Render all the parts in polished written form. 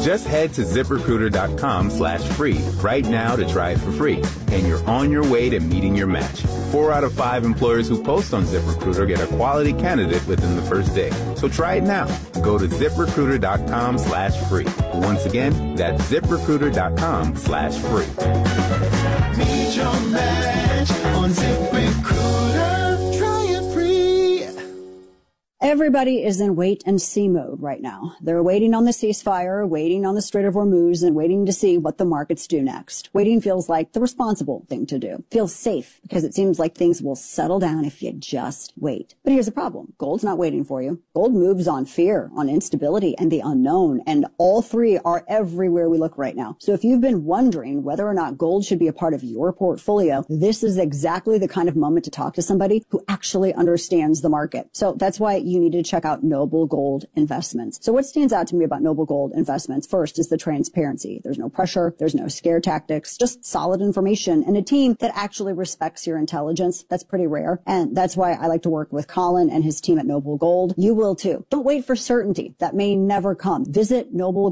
Just head to ZipRecruiter.com/free right now to try it for free, and you're on your way to meeting your match. 4 out of 5 employers who post on ZipRecruiter get a quality candidate within the first day. So try it now. Go to ZipRecruiter.com/free. Once again, that's ZipRecruiter.com/free. Meet your match on ZipRecruiter. Try it free. Everybody is in wait-and-see mode right now. They're waiting on the ceasefire, waiting on the Strait of Hormuz, and waiting to see what the markets do next. Waiting feels like the responsible thing to do. Feels safe because it seems like things will settle down if you just wait. But here's the problem. Gold's not waiting for you. Gold moves on fear, on instability, and the unknown, and all three are everywhere we look right now. So if you've been wondering whether or not gold should be a part of your portfolio, this is exactly the kind of moment to talk to somebody who actually understands the market. So that's why you need to check out Noble Gold Investments. So what stands out to me about Noble Gold Investments first is the transparency. There's no pressure. There's no scare tactics, just solid information and a team that actually respects your intelligence. That's pretty rare. And that's why I like to work with Colin and his team at Noble Gold. You will too. Don't wait for certainty. That may never come. Visit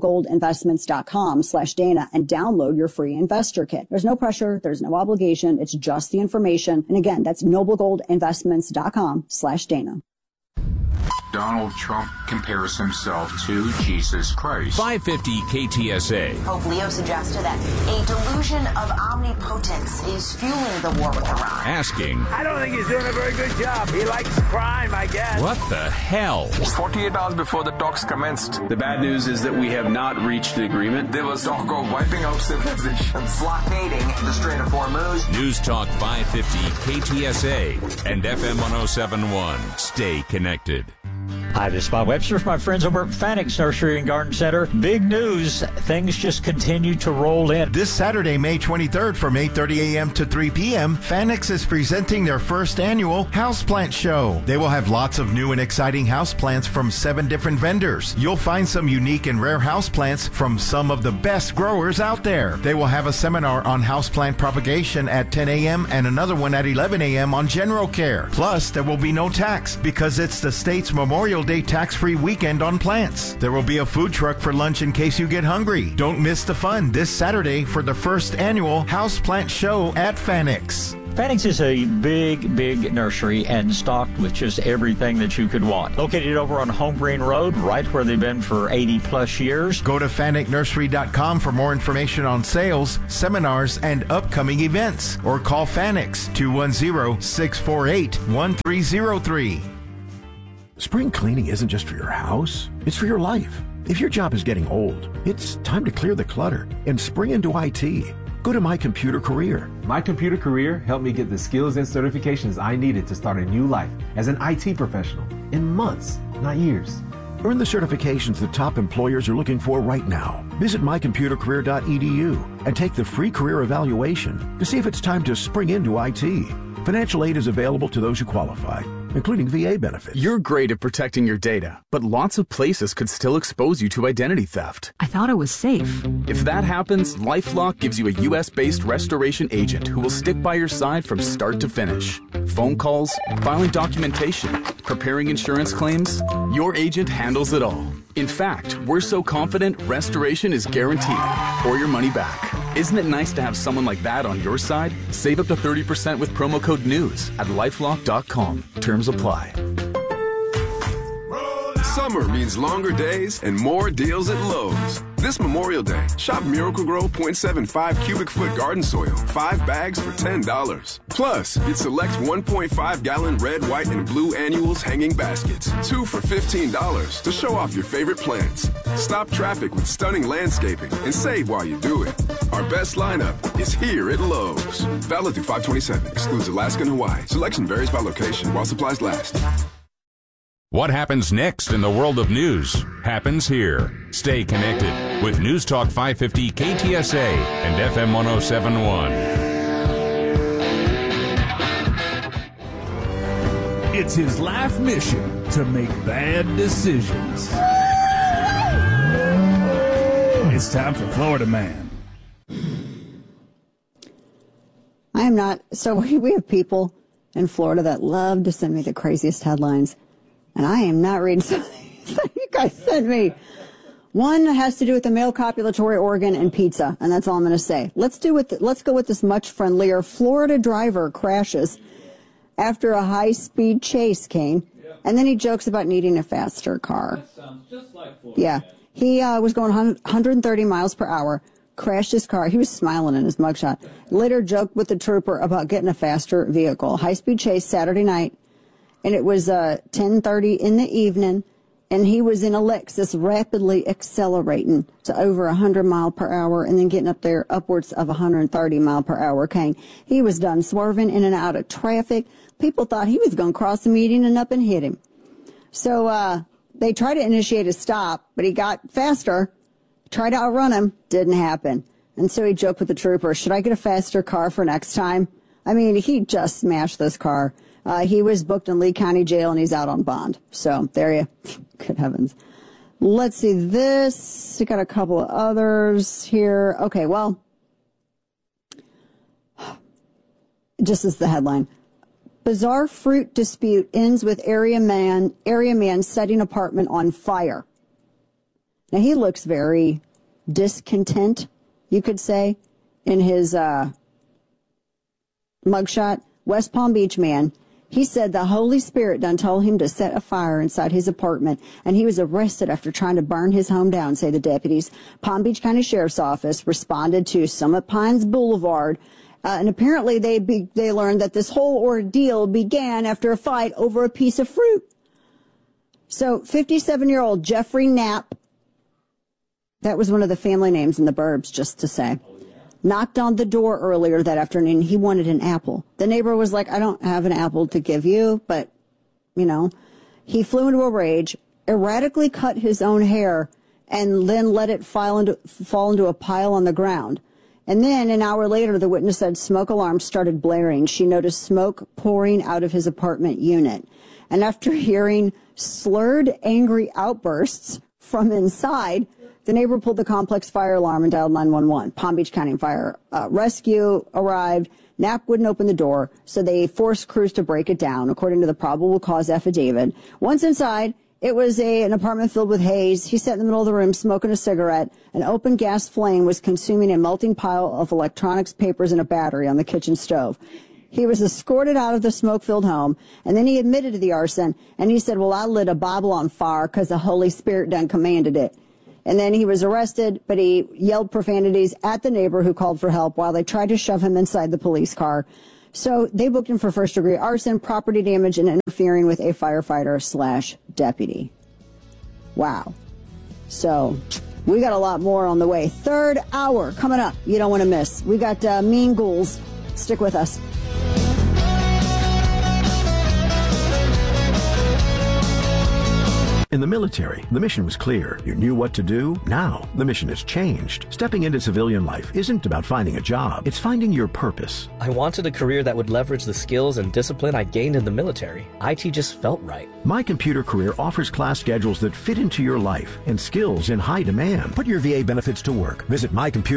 noblegoldinvestments.com/Dana and download your free investor kit. There's no pressure. There's no obligation. It's just the information. And again, that's noblegoldinvestments.com/Dana. Donald Trump compares himself to Jesus Christ. 550 KTSA. Pope Leo suggested that a delusion of omnipotence is fueling the war with Iran. Asking, I don't think he's doing a very good job. He likes crime, I guess. what the hell? 48 hours before the talks commenced, The bad news is that we have not reached an agreement. there was talk of wiping out civilizations. Blockading the Strait of Hormuz. News Talk 550 KTSA and FM 1071. Stay connected. Hi, this is Bob Webster from my friends over at Fanix Nursery and Garden Center. Big news, things just continue to roll in. This Saturday, May 23rd from 8:30 a.m. to 3 p.m., Fanix is presenting their first annual Houseplant Show. They will have lots of new and exciting houseplants from 7 different vendors. You'll find some unique and rare houseplants from some of the best growers out there. They will have a seminar on houseplant propagation at 10 a.m. and another one at 11 a.m. on general care. Plus, there will be no tax because it's the state's Memorial Day tax-free weekend on plants. There will be a food truck for lunch in case you get hungry. Don't miss the fun this Saturday for the first annual Houseplant Show at Fanix. Fanix is a big nursery and stocked with just everything that you could want. Located over on Home Green Road, right where they've been for 80 plus years. Go to FanicNursery.com for more information on sales, seminars, and upcoming events. Or call Fanix 210-648-1303. Spring cleaning isn't just for your house, it's for your life. If your job is getting old, it's time to clear the clutter and spring into IT. Go to My Computer Career. My Computer Career helped me get the skills and certifications I needed to start a new life as an IT professional in months, not years. Earn the certifications the top employers are looking for right now. Visit mycomputercareer.edu and take the free career evaluation to see if it's time to spring into IT. Financial aid is available to those who qualify, including VA benefits. You're great at protecting your data, but lots of places could still expose you to identity theft. I thought it was safe. If that happens, LifeLock gives you a U.S.-based restoration agent who will stick by your side from start to finish. Phone calls, filing documentation, preparing insurance claims, your agent handles it all. In fact, we're so confident restoration is guaranteed or your money back. Isn't it nice to have someone like that on your side? Save up to 30% with promo code NEWS at lifelock.com. Terms apply. Summer means longer days and more deals at Lowe's. This Memorial Day, shop Miracle-Gro 0.75 cubic foot garden soil, 5 bags for $10. Plus, get select 1.5 gallon red, white, and blue annuals hanging baskets, 2 for $15 to show off your favorite plants. Stop traffic with stunning landscaping and save while you do it. Our best lineup is here at Lowe's. Valid through 5/27, excludes Alaska and Hawaii. Selection varies by location while supplies last. What happens next in the world of news happens here. Stay connected with News Talk 550 KTSA and FM 1071. It's his life mission to make bad decisions. It's time for Florida Man. I am not. So we have people in Florida that love to send me the craziest headlines. And I am not reading something you guys sent me. One has to do with the male copulatory organ and pizza, and that's all I'm going to say. Let's go with this much friendlier. Florida driver crashes after a high-speed chase, Kane, and then he jokes about needing a faster car. That sounds just like Florida. Yeah. He was going 130 miles per hour, crashed his car. He was smiling in his mugshot. Later joked with the trooper about getting a faster vehicle. High-speed chase Saturday night, and it was 10:30 in the evening, and he was in a Lexus rapidly accelerating to over 100 mile per hour and then getting up there upwards of 130 mile per hour. Kane. He was done swerving in and out of traffic. People thought he was going to cross the median and up and hit him. So they tried to initiate a stop, but he got faster. Tried to outrun him. Didn't happen. And so he joked with the trooper, should I get a faster car for next time? I mean, he just smashed this car. He was booked in Lee County Jail, and he's out on bond. So there you, good heavens. Let's see this. We got a couple of others here. Okay, well, just as the headline. Bizarre fruit dispute ends with area man setting apartment on fire. Now, he looks very discontent, you could say, in his mugshot. West Palm Beach man. He said the Holy Spirit done told him to set a fire inside his apartment, and he was arrested after trying to burn his home down, say the deputies. Palm Beach County Sheriff's Office responded to Summit Pines Boulevard, and apparently they learned that this whole ordeal began after a fight over a piece of fruit. So 57-year-old Jeffrey Knapp, that was one of the family names in the burbs, just to say, knocked on the door earlier that afternoon. He wanted an apple. The neighbor was like, I don't have an apple to give you, but, you know. He flew into a rage, erratically cut his own hair, and then let it fall into a pile on the ground. And then an hour later, the witness said smoke alarms started blaring. She noticed smoke pouring out of his apartment unit. And after hearing slurred, angry outbursts from inside, the neighbor pulled the complex fire alarm and dialed 911. Palm Beach County Fire Rescue arrived. Knapp wouldn't open the door, so they forced crews to break it down, according to the probable cause affidavit. Once inside, it was an apartment filled with haze. He sat in the middle of the room smoking a cigarette. An open gas flame was consuming a melting pile of electronics, papers, and a battery on the kitchen stove. He was escorted out of the smoke-filled home, and then he admitted to the arson, and he said, well, I lit a Bible on fire because the Holy Spirit done commanded it. And then he was arrested, but he yelled profanities at the neighbor who called for help while they tried to shove him inside the police car. So they booked him for first-degree arson, property damage, and interfering with a firefighter/deputy. Wow. So we got a lot more on the way. Third hour coming up. You don't want to miss. We got Mean Ghouls. Stick with us. In the military, the mission was clear. You knew what to do. Now, the mission has changed. Stepping into civilian life isn't about finding a job. It's finding your purpose. I wanted a career that would leverage the skills and discipline I gained in the military. IT just felt right. My Computer Career offers class schedules that fit into your life and skills in high demand. Put your VA benefits to work. Visit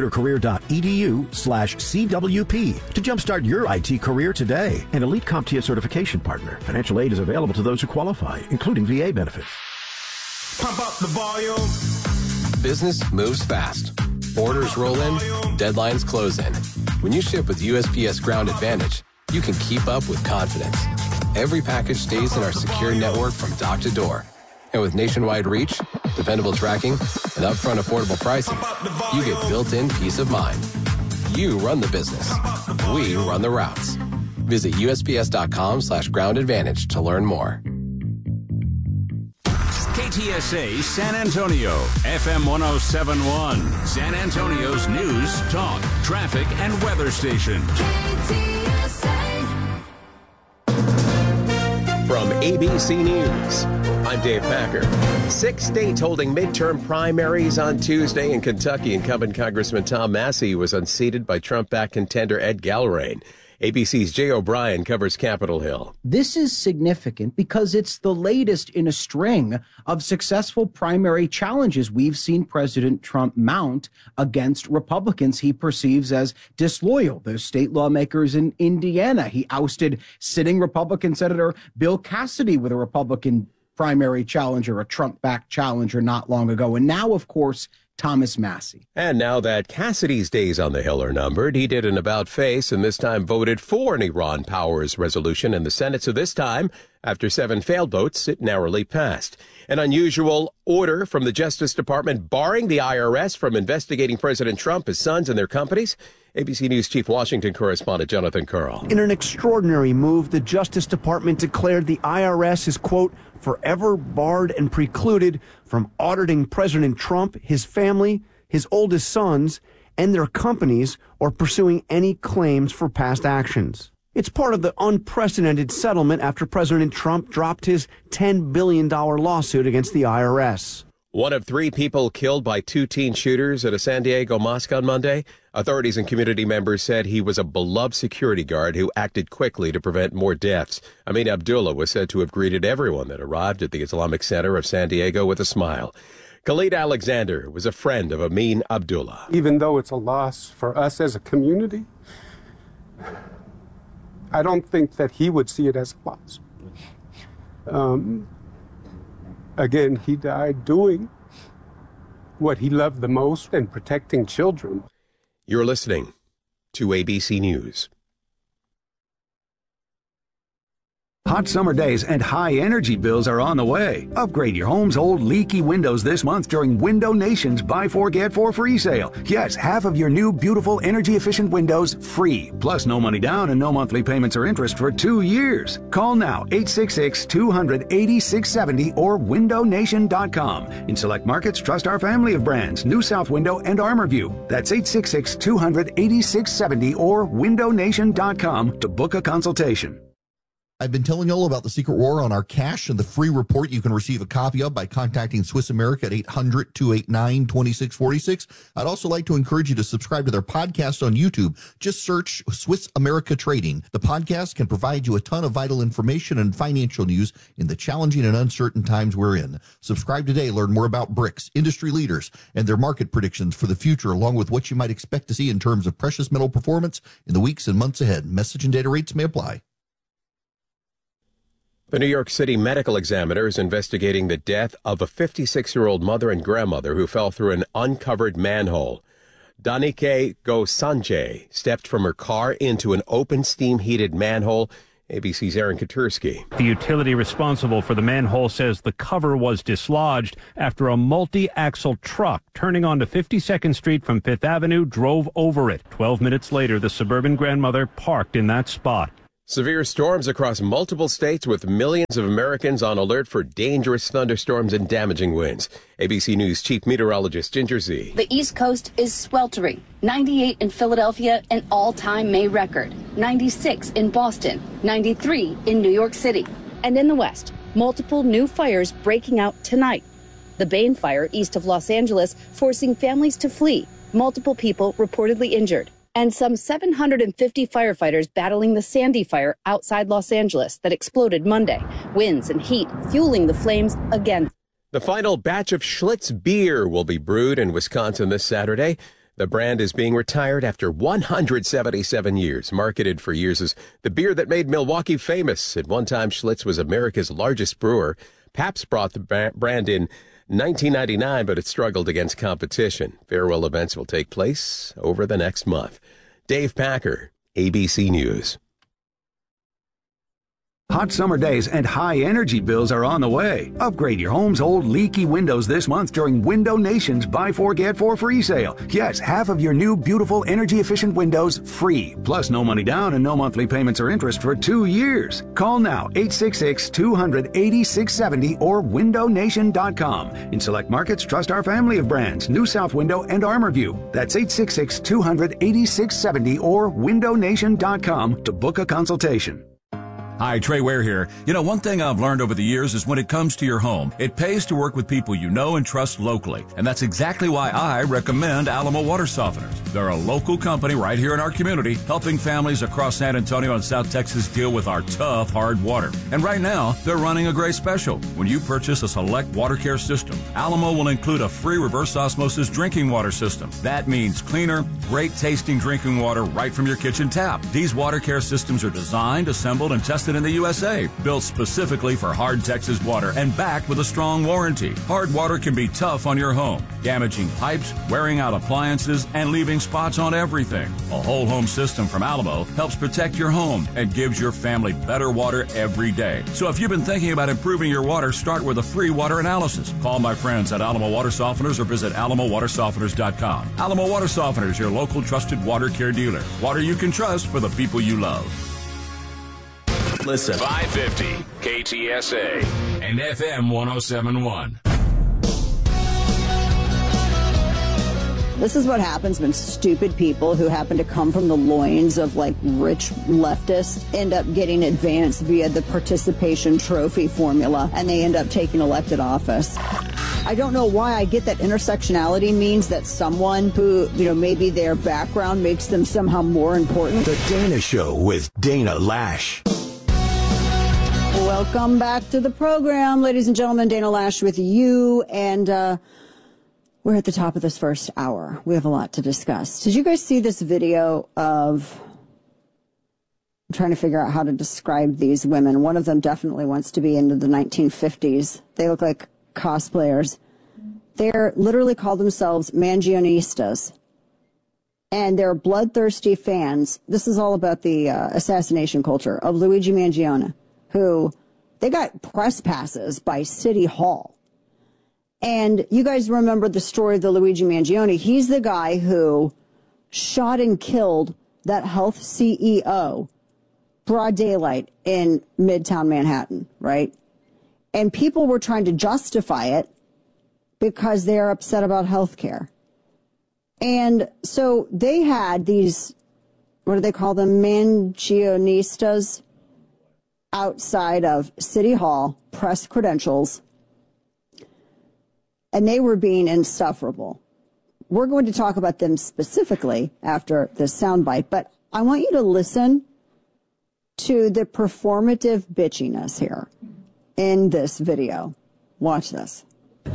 mycomputercareer.edu/CWP to jumpstart your IT career today. An elite CompTIA certification partner. Financial aid is available to those who qualify, including VA benefits. Pump up the volume. Business moves fast. Orders roll in, deadlines close in. When you ship with USPS Ground Advantage, you can keep up with confidence. Every package stays in our secure network from dock to door. And with nationwide reach, dependable tracking, and upfront affordable pricing, you get built-in peace of mind. You run the business. We run the routes. Visit USPS.com/Ground Advantage to learn more. KTSA San Antonio, FM 107.1, San Antonio's news, talk, traffic, and weather station. From ABC News, I'm Dave Packer. 6 states holding midterm primaries on Tuesday. In Kentucky, incumbent Congressman Tom Massie was unseated by Trump-backed contender Ed Gallagher. ABC's Jay O'Brien covers Capitol Hill. This is significant because it's the latest in a string of successful primary challenges we've seen President Trump mount against Republicans he perceives as disloyal. Those state lawmakers in Indiana. He ousted sitting Republican Senator Bill Cassidy with a Republican primary challenger, a Trump-backed challenger not long ago. And now, of course, Thomas Massie. And now that Cassidy's days on the Hill are numbered, he did an about-face and this time voted for an Iran powers resolution in the Senate. So this time, after 7 failed votes, it narrowly passed. An unusual order from the Justice Department barring the IRS from investigating President Trump, his sons, and their companies. ABC News Chief Washington correspondent Jonathan Karl. In an extraordinary move, the Justice Department declared the IRS is, quote, forever barred and precluded from auditing President Trump, his family, his oldest sons, and their companies, or pursuing any claims for past actions. It's part of the unprecedented settlement after President Trump dropped his $10 billion lawsuit against the IRS. One of 3 people killed by 2 teen shooters at a San Diego mosque on Monday. Authorities and community members said he was a beloved security guard who acted quickly to prevent more deaths. Amin Abdullah was said to have greeted everyone that arrived at the Islamic Center of San Diego with a smile. Khalid Alexander was a friend of Amin Abdullah. Even though it's a loss for us as a community, I don't think that he would see it as a loss. Again, he died doing what he loved the most and protecting children. You're listening to ABC News. Hot summer days and high energy bills are on the way. Upgrade your home's old leaky windows this month during Window Nation's Buy 4 Get 4 free sale. Yes, half of your new beautiful energy efficient windows free. Plus no money down and no monthly payments or interest for 2 years. Call now 866-200-8670 or windownation.com. In select markets, trust our family of brands, New South Window and ArmorView. That's 866-200-8670 or windownation.com to book a consultation. I've been telling you all about the Secret War on our cash and the free report you can receive a copy of by contacting Swiss America at 800-289-2646. I'd also like to encourage you to subscribe to their podcast on YouTube. Just search Swiss America Trading. The podcast can provide you a ton of vital information and financial news in the challenging and uncertain times we're in. Subscribe today. Learn more about BRICS, industry leaders, and their market predictions for the future, along with what you might expect to see in terms of precious metal performance in the weeks and months ahead. Message and data rates may apply. The New York City Medical Examiner is investigating the death of a 56-year-old mother and grandmother who fell through an uncovered manhole. Danike Gosanjay stepped from her car into an open steam-heated manhole. ABC's Aaron Katursky. The utility responsible for the manhole says the cover was dislodged after a multi-axle truck turning onto 52nd Street from 5th Avenue drove over it. 12 minutes later, the suburban grandmother parked in that spot. Severe storms across multiple states with millions of Americans on alert for dangerous thunderstorms and damaging winds. ABC News Chief Meteorologist Ginger Z. The East Coast is sweltering. 98 in Philadelphia, an all-time May record. 96 in Boston. 93 in New York City. And in the West, multiple new fires breaking out tonight. The Bain Fire east of Los Angeles forcing families to flee. Multiple people reportedly injured. And some 750 firefighters battling the Sandy Fire outside Los Angeles that exploded Monday. Winds and heat fueling the flames again. The final batch of Schlitz beer will be brewed in Wisconsin this Saturday. The brand is being retired after 177 years. Marketed for years as the beer that made Milwaukee famous. At one time, Schlitz was America's largest brewer. Pabst brought the brand in 1999, but it struggled against competition. Farewell events will take place over the next month. Dave Packer, ABC News. Hot summer days and high energy bills are on the way. Upgrade your home's old leaky windows this month during Window Nation's Buy 4 Get 4 free sale. Yes, half of your new beautiful energy efficient windows free. Plus no money down and no monthly payments or interest for 2 years. Call now 866-200-8670 or windownation.com. In select markets, trust our family of brands, New South Window and ArmorView. That's 866-200-8670 or windownation.com to book a consultation. Hi, Trey Ware here. You know, one thing I've learned over the years is when it comes to your home, it pays to work with people you know and trust locally. And that's exactly why I recommend Alamo Water Softeners. They're a local company right here in our community, helping families across San Antonio and South Texas deal with our tough, hard water. And right now, they're running a great special. When you purchase a select water care system, Alamo will include a free reverse osmosis drinking water system. That means cleaner, great tasting drinking water right from your kitchen tap. These water care systems are designed, assembled, and tested tested in the USA, built specifically for hard Texas water and backed with a strong warranty. Hard water can be tough on your home, damaging pipes, wearing out appliances, and leaving spots on everything. A whole home system from Alamo helps protect your home and gives your family better water every day. So if you've been thinking about improving your water, start with a free water analysis. Call my friends at Alamo Water Softeners or visit alamowatersofteners.com. Alamo Water Softeners, your local trusted water care dealer. Water you can trust for the people you love. Listen. 550 KTSA and FM 1071. This is what happens when stupid people who happen to come from the loins of like rich leftists end up getting advanced via the participation trophy formula, and they end up taking elected office. I don't know why I get that intersectionality means that someone who, maybe their background makes them somehow more important. The Dana Show with Dana Lash. Welcome back to the program, ladies and gentlemen. Dana Lash with you, and we're at the top of this first hour. We have a lot to discuss. Did you guys see this video of... I'm trying to figure out how to describe these women. One of them definitely wants to be into the 1950s. They look like cosplayers. They're literally call themselves Mangionistas. And they're bloodthirsty fans. This is all about the assassination culture of Luigi Mangione, who they got press passes by City Hall. And you guys remember the story of the Luigi Mangione. He's the guy who shot and killed that health CEO, broad daylight in Midtown Manhattan, right? And people were trying to justify it because they're upset about health care. And so they had these, what do they call them, Mangionistas outside of City Hall, press credentials, and they were being insufferable. We're going to talk about them specifically after this soundbite, but I want you to listen to the performative bitchiness here in this video. Watch this.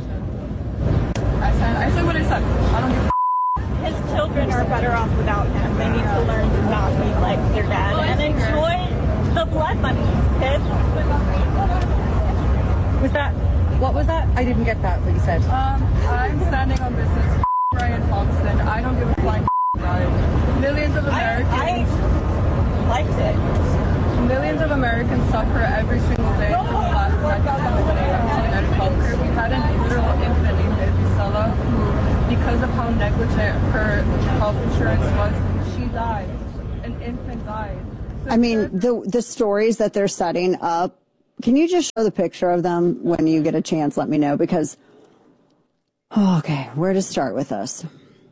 I said what I said. I don't give a His children are better off without him. They need to learn to not be like their dad and enjoy the blood money, kids. Was that... What was that? I didn't get that, what you said. I'm standing on business. Brian Thompson. I don't give a flying about it. Millions of Americans. I liked it. Millions of Americans suffer every single day from the lack of access to health care. We had an 8-year-old infant named Isabella who, because of how negligent her health insurance was, she died. An infant died. So I mean, the stories that they're setting up. Can you just show the picture of them when you get a chance? Let me know, because, okay, where to start with this?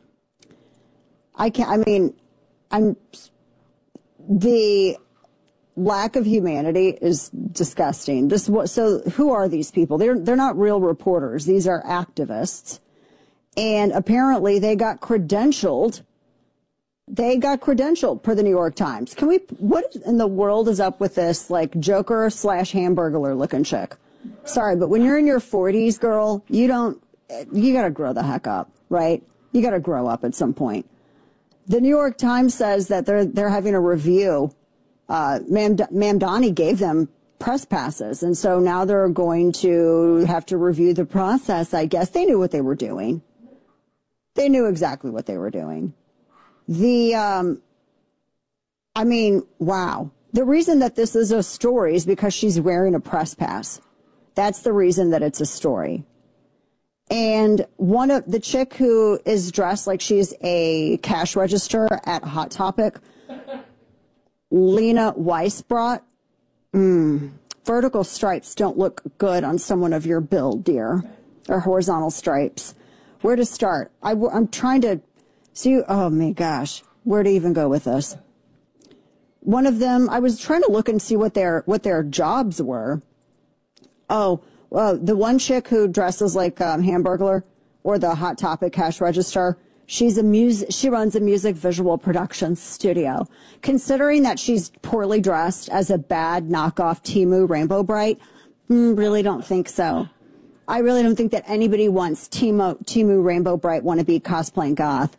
The lack of humanity is disgusting. So who are these people? They're not real reporters. These are activists. And apparently they got credentialed. They got credentialed per the New York Times. What in the world is up with this, like, Joker / Hamburglar looking chick? Sorry, but when you're in your 40s, girl, you gotta grow the heck up, right? You gotta grow up at some point. The New York Times says that they're having a review. Mamdani gave them press passes, and so now they're going to have to review the process, I guess. They knew what they were doing. They knew exactly what they were doing. Wow. The reason that this is a story is because she's wearing a press pass. That's the reason that it's a story. And one of the chick who is dressed like she's a cash register at Hot Topic, Lena Weisbrot, vertical stripes don't look good on someone of your build, dear, or horizontal stripes. Where to start? I'm trying to see, oh my gosh, where to even go with this? One of them, I was trying to look and see what their jobs were. Oh, well, the one chick who dresses like Hamburglar or the Hot Topic cash register, she runs a music visual production studio. Considering that she's poorly dressed as a bad knockoff Temu Rainbow Bright, really don't think so. I really don't think that anybody wants Temu Rainbow Bright wannabe cosplaying goth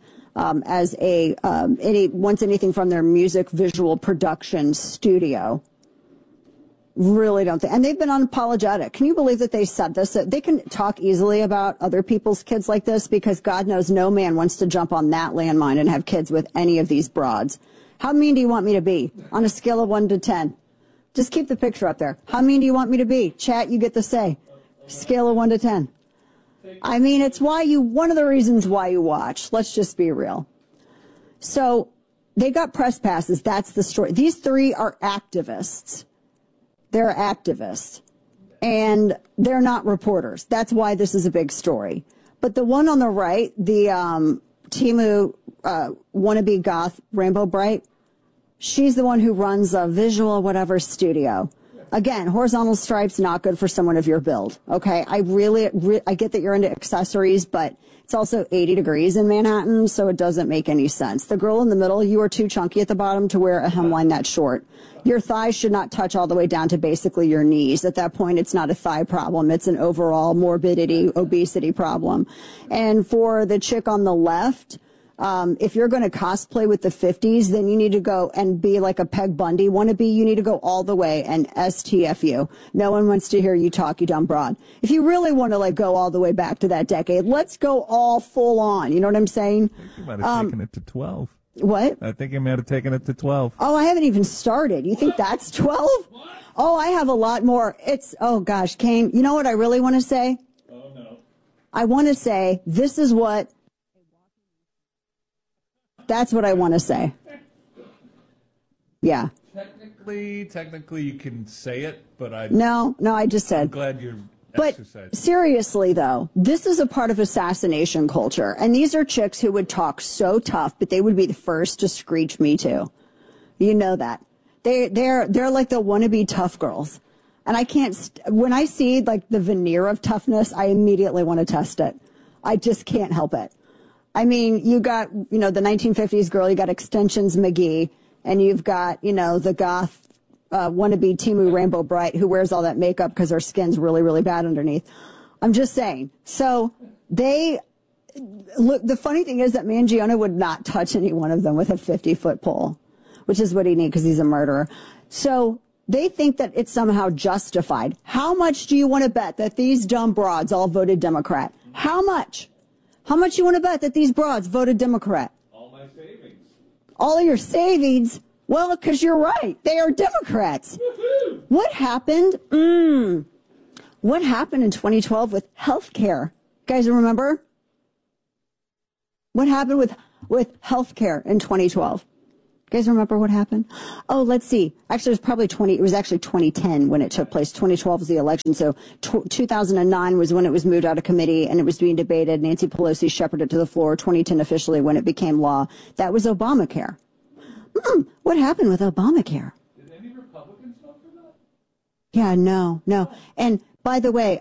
wants anything from their music visual production studio. Really don't think. And they've been unapologetic. Can you believe that they said this? That they can talk easily about other people's kids like this because God knows no man wants to jump on that landmine and have kids with any of these broads. How mean do you want me to be on a scale of 1 to 10? Just keep the picture up there. How mean do you want me to be? Chat, you get to say. Scale of 1 to 10. I mean, it's one of the reasons why you watch. Let's just be real. So they got press passes. That's the story. These three are activists. They're activists. And they're not reporters. That's why this is a big story. But the one on the right, the Timu wannabe goth Rainbow Bright, she's the one who runs a visual whatever studio. Again, horizontal stripes, not good for someone of your build. Okay, I get that you're into accessories, but it's also 80 degrees in Manhattan, so it doesn't make any sense. The girl in the middle, you are too chunky at the bottom to wear a hemline that short. Your thighs should not touch all the way down to basically your knees. At that point, it's not a thigh problem. It's an overall morbidity, obesity problem. And for the chick on the left, if you're going to cosplay with the 50s, then you need to go and be like a Peg Bundy wannabe. You need to go all the way and STFU. No one wants to hear you talk, you dumb broad. If you really want to go all the way back to that decade, let's go all full on. You know what I'm saying? I think you might have taken it to 12. What? I think you might have taken it to 12. Oh, I haven't even started. You think that's 12? Oh, I have a lot more. Oh gosh, Kane, you know what I really want to say? Oh no. I want to say this is what. That's what I want to say. Yeah. Technically, you can say it, but No, I just said. I'm glad you're exercising. But seriously, though, this is a part of assassination culture, and these are chicks who would talk so tough, but they would be the first to screech "Me Too." You know that they're like the wannabe tough girls, and I can't. When I see the veneer of toughness, I immediately want to test it. I just can't help it. I mean, you got, the 1950s girl, you got Extensions McGee, and you've got, the goth wannabe Timu Rainbow Bright who wears all that makeup because her skin's really, really bad underneath. I'm just saying. So look, the funny thing is that Mangione would not touch any one of them with a 50-foot pole, which is what he needs because he's a murderer. So they think that it's somehow justified. How much do you want to bet that these dumb broads all voted Democrat? How much? How much you want to bet that these broads voted Democrat? All my savings. All of your savings? Well, because you're right. They are Democrats. Woo-hoo! What happened? What happened in 2012 with health care? Guys, remember? What happened with health care in 2012? You guys remember what happened? Oh, let's see. Actually, it was actually 2010 when it took place. 2012 was the election. So 2009 was when it was moved out of committee and it was being debated. Nancy Pelosi shepherded it to the floor. 2010 officially when it became law. That was Obamacare. What happened with Obamacare? Did any Republicans vote for that? Yeah, no. And by the way,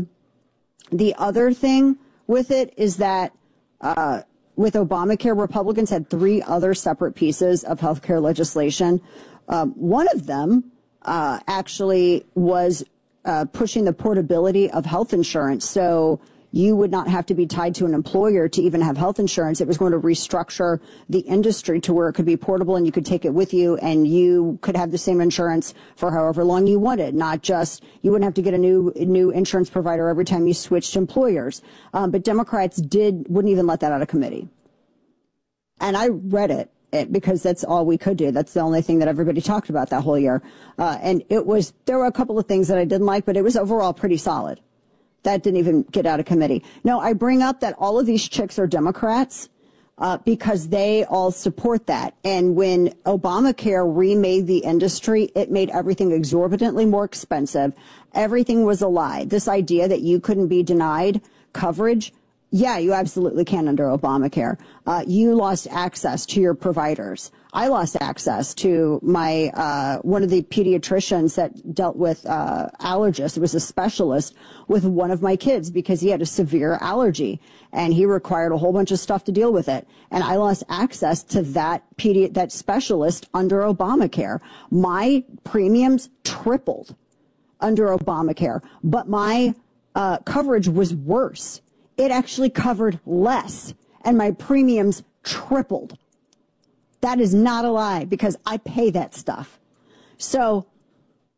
the other thing with it is that, with Obamacare, Republicans had 3 other separate pieces of healthcare legislation. One of them actually was pushing the portability of health insurance. So you would not have to be tied to an employer to even have health insurance. It was going to restructure the industry to where it could be portable and you could take it with you and you could have the same insurance for however long you wanted, not just you wouldn't have to get a new insurance provider every time you switched employers. But Democrats wouldn't even let that out of committee. And I read it because that's all we could do. That's the only thing that everybody talked about that whole year. And there were a couple of things that I didn't like, but it was overall pretty solid. That didn't even get out of committee. No, I bring up that all of these chicks are Democrats because they all support that. And when Obamacare remade the industry, it made everything exorbitantly more expensive. Everything was a lie. This idea that you couldn't be denied coverage, yeah, you absolutely can under Obamacare. You lost access to your providers. I lost access to my one of the pediatricians that dealt with allergists. It was a specialist with one of my kids because he had a severe allergy and he required a whole bunch of stuff to deal with it. And I lost access to that specialist under Obamacare. My premiums tripled under Obamacare, but my coverage was worse. It actually covered less, and my premiums tripled. That is not a lie because I pay that stuff. So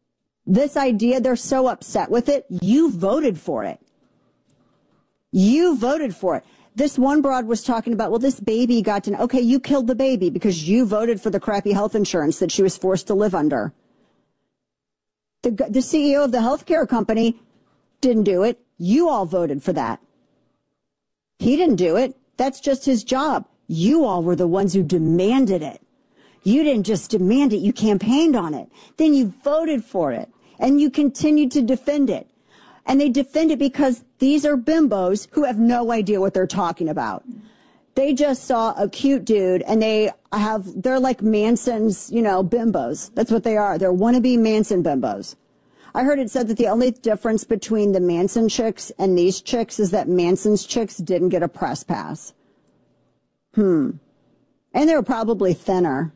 This idea, they're so upset with it. You voted for it. You voted for it. This one broad was talking about, well, this baby got to, okay, you killed the baby because you voted for the crappy health insurance that she was forced to live under. The CEO of the healthcare company didn't do it. You all voted for that. He didn't do it. That's just his job. You all were the ones who demanded it. You didn't just demand it. You campaigned on it. Then you voted for it. And you continued to defend it. And they defend it because these are bimbos who have no idea what they're talking about. They just saw a cute dude and they're like Manson's, bimbos. That's what they are. They're wannabe Manson bimbos. I heard it said that the only difference between the Manson chicks and these chicks is that Manson's chicks didn't get a press pass. And they were probably thinner.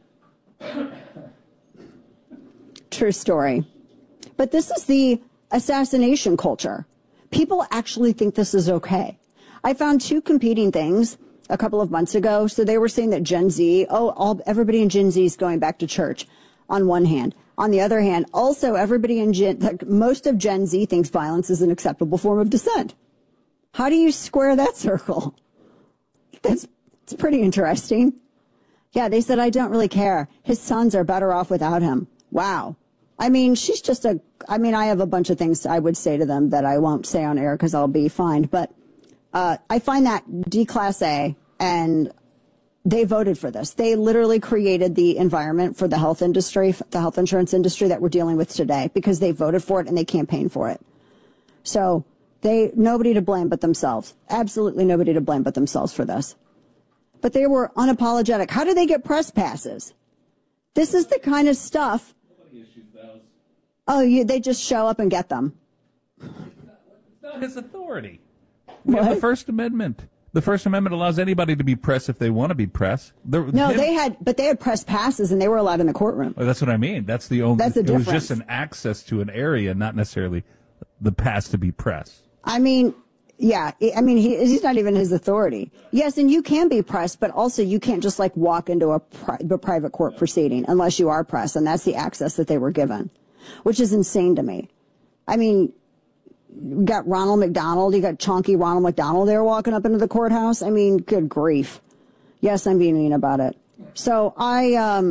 True story. But this is the assassination culture. People actually think this is okay. I found two competing things a couple of months ago. So they were saying that Gen Z, everybody in Gen Z is going back to church on one hand. On the other hand, also everybody in most of Gen Z thinks violence is an acceptable form of dissent. How do you square that circle? It's pretty interesting. Yeah, they said, I don't really care. His sons are better off without him. Wow. I mean, I have a bunch of things I would say to them that I won't say on air because I'll be fined. But I find that D-Class A, and they voted for this. They literally created the environment for the health industry, the health insurance industry that we're dealing with today because they voted for it and they campaigned for it. So nobody to blame but themselves. Absolutely nobody to blame but themselves for this. But they were unapologetic. How do they get press passes? This is the kind of stuff. Nobody issues those. Oh, they just show up and get them. It's not his authority. We have the First Amendment. The First Amendment allows anybody to be press if they want to be press. They had press passes and they were allowed in the courtroom. Oh, that's what I mean. That's the only. That's the difference. It was just an access to an area, not necessarily the pass to be press. I mean, yeah. I mean, he's not even his authority. Yes, and you can be press, but also you can't just like walk into a private court proceeding unless you are press, and that's the access that they were given, which is insane to me. I mean, you got Ronald McDonald, you got chonky Ronald McDonald there walking up into the courthouse. I mean, good grief. Yes, I'm being mean about it. So I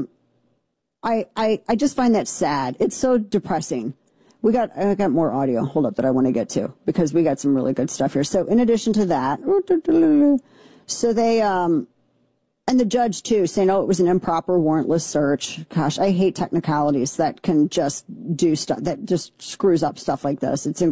just find that sad. It's so depressing. I got more audio. Hold up that I want to get to because we got some really good stuff here. So in addition to that, so they, and the judge too saying, oh, it was an improper warrantless search. Gosh, I hate technicalities that can just do stuff that just screws up stuff like this. It's